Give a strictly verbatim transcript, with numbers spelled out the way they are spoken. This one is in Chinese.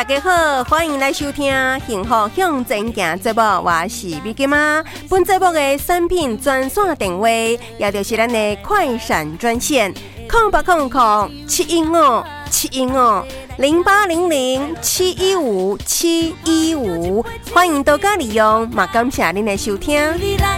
大家好，欢迎来收听《幸福向前行》节目，我是美金妈。本节目的产品专线电话，也就是咱的快闪专线，空八空空七一五七一五零八零零七一五七一五，欢迎大家利用，嘛感谢您的收听。